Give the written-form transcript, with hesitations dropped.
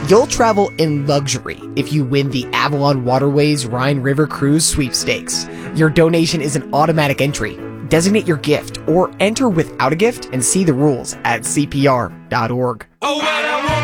You'll travel in luxury if you win the Avalon Waterways Rhine River Cruise Sweepstakes. Your donation is an automatic entry. Designate your gift or enter without a gift and see the rules at CPR.org. Oh,